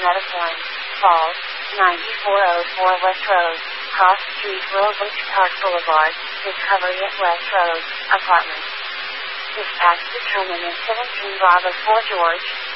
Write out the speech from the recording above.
Metaforin, Falls, 9404 West Road, Cross Street, Rosebush Park Boulevard, Discovery at West Road, Apartment. Dispatch determined in 17 Bravo 4 George,